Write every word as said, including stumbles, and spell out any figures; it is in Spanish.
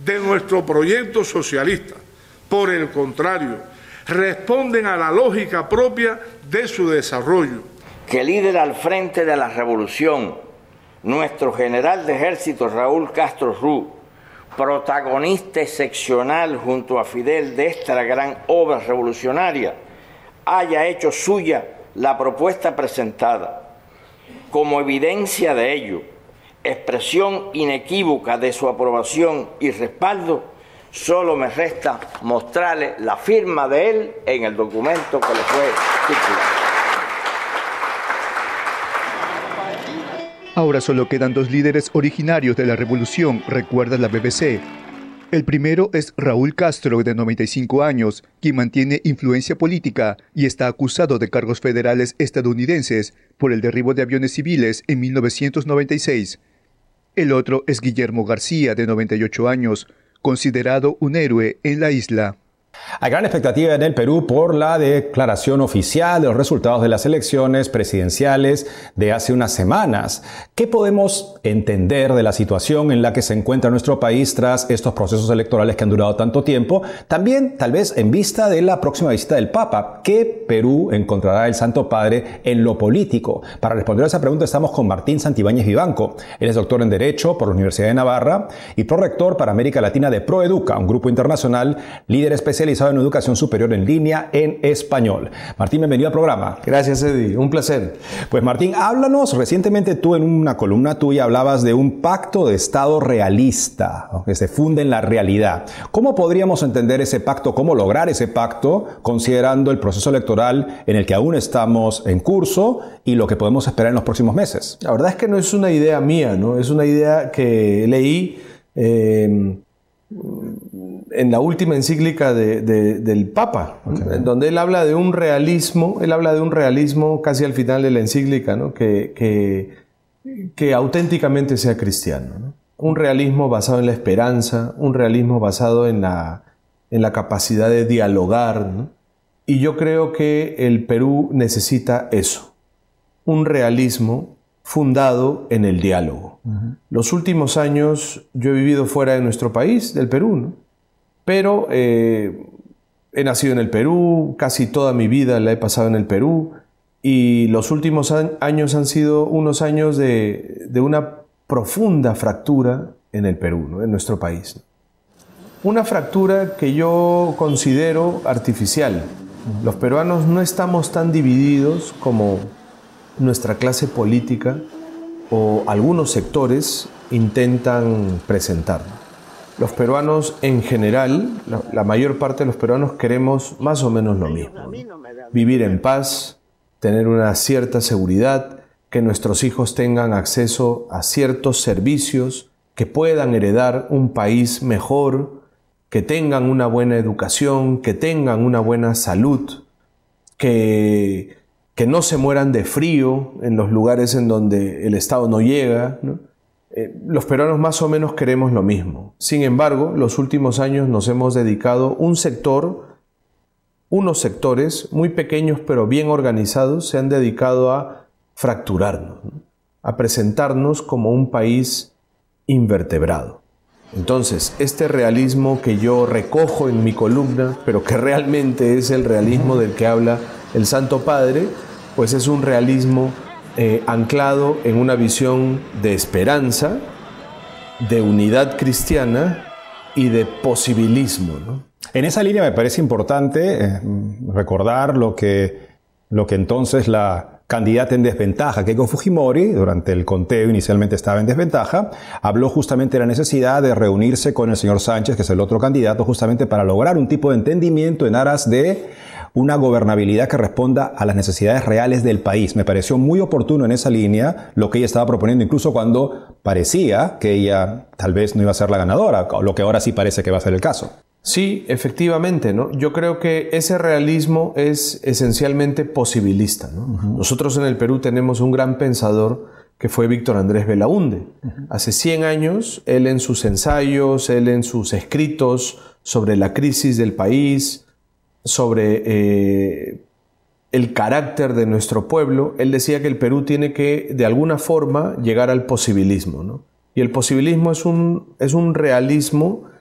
de nuestro proyecto socialista. Por el contrario, responden a la lógica propia de su desarrollo. Que líder al frente de la revolución, nuestro general de ejército Raúl Castro Ruz, protagonista excepcional junto a Fidel de esta gran obra revolucionaria, haya hecho suya la propuesta presentada. Como evidencia de ello, expresión inequívoca de su aprobación y respaldo, solo me resta mostrarle la firma de él en el documento que le fue circulado. Ahora solo quedan dos líderes originarios de la revolución, recuerda la B B C. El primero es Raúl Castro, de noventa y cinco años, quien mantiene influencia política y está acusado de cargos federales estadounidenses por el derribo de aviones civiles en mil novecientos noventa y seis. El otro es Guillermo García, de noventa y ocho años, considerado un héroe en la isla. Hay gran expectativa en el Perú por la declaración oficial de los resultados de las elecciones presidenciales de hace unas semanas. ¿Qué podemos entender de la situación en la que se encuentra nuestro país tras estos procesos electorales que han durado tanto tiempo? También, tal vez, en vista de la próxima visita del Papa. ¿Qué Perú encontrará el Santo Padre en lo político? Para responder a esa pregunta estamos con Martín Santibáñez Vivanco. Él es doctor en Derecho por la Universidad de Navarra y prorector para América Latina de ProEduca, un grupo internacional líder especial en educación superior en línea en español. Martín, bienvenido al programa. Gracias, Eddie. Un placer. Pues Martín, háblanos. Recientemente tú en una columna tuya hablabas de un pacto de Estado realista, ¿no?, que se funde en la realidad. ¿Cómo podríamos entender ese pacto? ¿Cómo lograr ese pacto considerando el proceso electoral en el que aún estamos en curso y lo que podemos esperar en los próximos meses? La verdad es que no es una idea mía, ¿no? Es una idea que leí eh, en la última encíclica de, de, del Papa, okay, donde él habla de un realismo, él habla de un realismo casi al final de la encíclica, ¿no?, que, que, que auténticamente sea cristiano, ¿no? Un realismo basado en la esperanza, un realismo basado en la, en la capacidad de dialogar, ¿no? Y yo creo que el Perú necesita eso, un realismo fundado en el diálogo. Uh-huh. Los últimos años yo he vivido fuera de nuestro país, del Perú, ¿no? Pero eh, he nacido en el Perú, casi toda mi vida la he pasado en el Perú, y los últimos años han sido unos años de, de una profunda fractura en el Perú, ¿no?, en nuestro país. Una fractura que yo considero artificial. Los peruanos no estamos tan divididos como nuestra clase política o algunos sectores intentan presentar. Los peruanos en general, la, la mayor parte de los peruanos queremos más o menos lo mismo, ¿no? Vivir en paz, tener una cierta seguridad, que nuestros hijos tengan acceso a ciertos servicios, que puedan heredar un país mejor, que tengan una buena educación, que tengan una buena salud, que, que no se mueran de frío en los lugares en donde el Estado no llega, ¿no? Eh, los peruanos más o menos queremos lo mismo. Sin embargo, los últimos años nos hemos dedicado un sector, unos sectores muy pequeños pero bien organizados, se han dedicado a fracturarnos, ¿no?, a presentarnos como un país invertebrado. Entonces, este realismo que yo recojo en mi columna, pero que realmente es el realismo del que habla el Santo Padre, pues es un realismo Eh, anclado en una visión de esperanza, de unidad cristiana y de posibilismo, ¿no? En esa línea me parece importante eh, recordar lo que, lo que entonces la candidata en desventaja, Keiko Fujimori, durante el conteo inicialmente estaba en desventaja, habló justamente de la necesidad de reunirse con el señor Sánchez, que es el otro candidato, justamente para lograr un tipo de entendimiento en aras de una gobernabilidad que responda a las necesidades reales del país. Me pareció muy oportuno en esa línea lo que ella estaba proponiendo, incluso cuando parecía que ella tal vez no iba a ser la ganadora, lo que ahora sí parece que va a ser el caso. Sí, efectivamente, ¿no? Yo creo que ese realismo es esencialmente posibilista, ¿no? Uh-huh. Nosotros en el Perú tenemos un gran pensador que fue Víctor Andrés Belaúnde. Uh-huh. Hace cien años, él en sus ensayos, él en sus escritos sobre la crisis del país, sobre eh, el carácter de nuestro pueblo, él decía que el Perú tiene que, de alguna forma, llegar al posibilismo, ¿no? Y el posibilismo es un, es un realismo